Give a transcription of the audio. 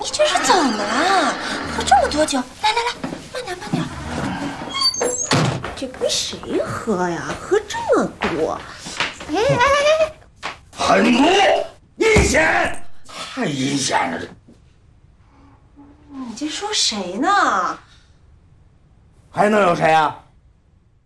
这是怎么了？喝这么多酒，来，慢点。这给谁喝呀？喝这么多？哎！ 很毒，阴险，太阴险了！ 你这说谁呢？ 还能有谁啊？